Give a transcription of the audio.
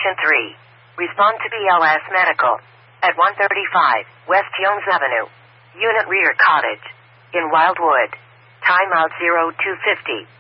Station 3. Respond to BLS Medical. At 135 West Jones Avenue. Unit Rear Cottage. In Wildwood. Timeout 0250.